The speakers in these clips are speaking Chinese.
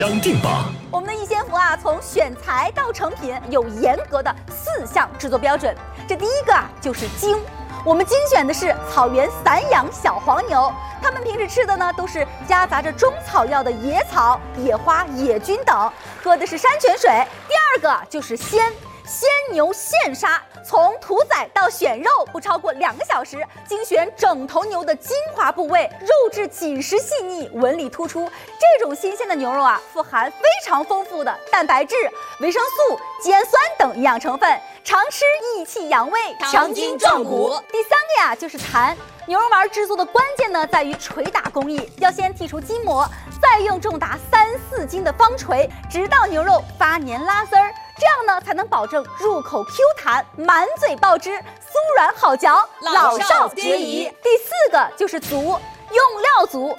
抢定吧！ 我们的逸仙福啊，从选材到成品有严格的4项制作标准。这第一个啊，就是精。我们精选的是草原散养小黄牛，它们平时吃的呢都是夹杂着中草药的野草、野花、野菌等，喝的是山泉水。第二个就是鲜牛现杀，从屠宰到选肉不超过2个小时，精选整头牛的精华部位，肉质紧实细腻，纹理突出。这种新鲜的牛肉啊，富含非常丰富的蛋白质、维生素、肌氨酸等营养成分，常吃益气养胃，强筋壮骨。第3个呀，就是弹。牛肉丸制作的关键呢，在于捶打工艺，要先剔除筋膜，再用重达3、4斤的方锤，直到牛肉发黏拉丝儿。这样呢，才能保证入口 Q 弹，满嘴爆汁，酥软好嚼，老少皆宜。第4个就是足，用料足。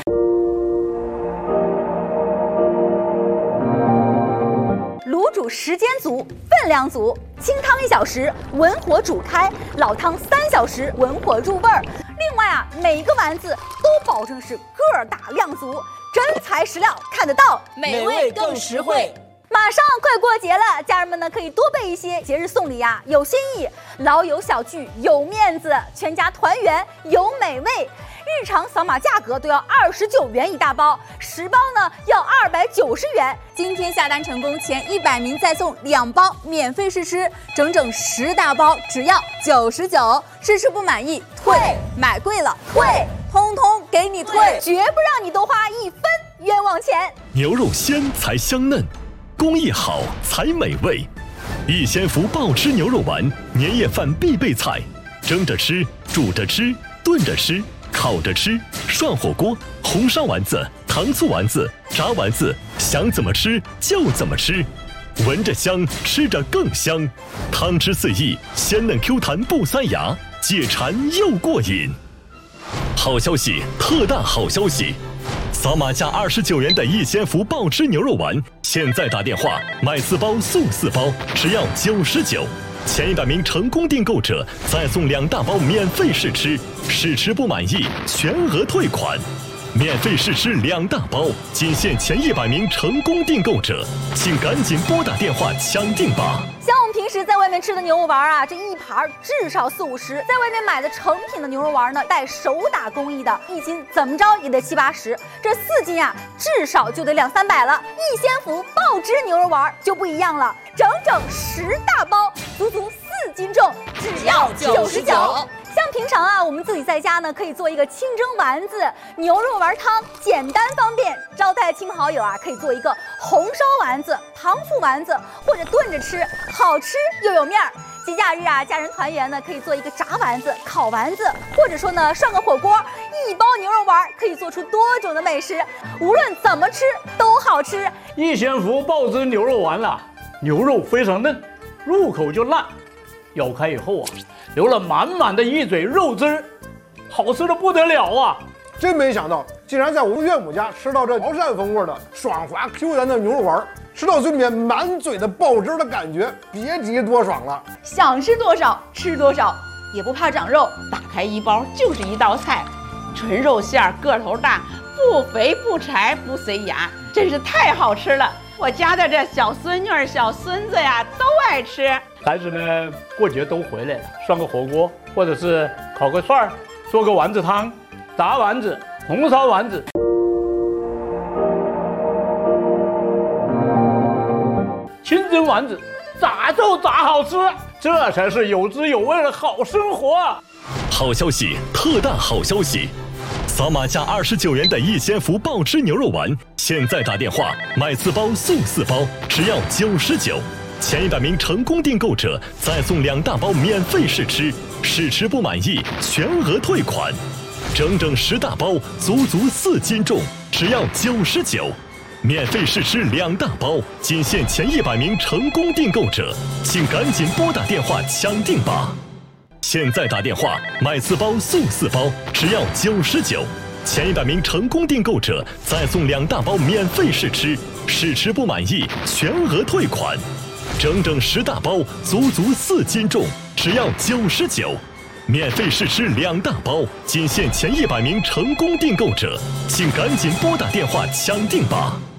卤煮时间足，分量足，清汤1小时，文火煮开；老汤3小时，文火入味儿。另外啊，每一个丸子都保证是个儿大量足，真材实料，看得到， 美味更实惠。 马上快过节了，家人们呢可以多备一些节日送礼呀，有新意，老友小聚有面子，全家团圆有美味。日常扫码价格都要29元一大包，10包呢要290元。 今天下单成功前100名再送2包免费试吃，整整10大包只要99，试吃不满意退，买贵了退，通通给你退， 绝不让你多花1分冤枉钱。 牛肉鲜才香嫩，工艺好才美味。逸仙福爆汁牛肉丸，年夜饭必备菜，蒸着吃，煮着吃，炖着吃，烤着吃，涮火锅，红烧丸子，糖醋丸子，炸丸子，想怎么吃就怎么吃，闻着香，吃着更香，汤汁四溢，鲜嫩 Q 弹不塞牙，解馋又过瘾。好消息，特大好消息！扫码价29元的逸仙福爆汁牛肉丸，现在打电话买4包送4包，只要99。前100名成功订购者再送2大包免费试吃，试吃不满意全额退款。免费试吃2大包，仅限前100名成功订购者，请赶紧拨打电话抢订吧。 像我们平时在外面吃的牛肉丸啊，这一盘至少40、50，在外面买的成品的牛肉丸呢，带手打工艺的，1斤怎么着也得70、80，这4斤啊，至少就得200、300了。逸仙福爆汁牛肉丸就不一样了，整整10大包，足足4斤重，只要99。像平常啊，我们自己在家呢，可以做一个清蒸丸子、牛肉丸汤，简单方便。招待亲朋好友啊，可以做一个红烧丸子、糖醋丸子，或者炖着吃，好吃又有面儿。节假日啊，家人团圆呢，可以做一个炸丸子、烤丸子，或者说呢，涮个火锅。1包牛肉丸可以做出多种的美食，无论怎么吃都好吃。 逸仙福爆汁牛肉丸啊，牛肉非常嫩，入口就烂，咬开以后啊，流了满满的一嘴肉汁儿，好吃的不得了啊！ 真没想到，竟然在我们岳母家吃到这潮汕风味的爽滑 Q 弹的牛肉丸，吃到嘴里面满嘴的爆汁的感觉，别提多爽了。 想吃多少吃多少，也不怕长肉，打开1包就是一道菜，纯肉馅儿，个头大，不肥不柴不塞牙，真是太好吃了。我家的这小孙女儿、小孙子呀，都爱吃。 孩子们过节都回来了，涮个火锅，或者是烤个串儿，做个丸子汤，炸丸子、红烧丸子。清蒸丸子，咋就咋好吃，这才是有滋有味的好生活啊！ 好消息，特大好消息！扫码价29元的逸仙福爆汁牛肉丸，现在打电话买4包送4包，只要99。前100名成功订购者再送2大包免费试吃，试吃不满意全额退款。整整10大包，足4斤重，只要99。免费试吃2大包，仅限前100名成功订购者，请赶紧拨打电话抢订吧。现在打电话买4包送4包，只要99。前100名成功订购者再送2大包免费试吃，试吃不满意全额退款。整整10大包，足4斤重，只要99。免费试吃2大包，仅限前100名成功订购者，请赶紧拨打电话抢订吧。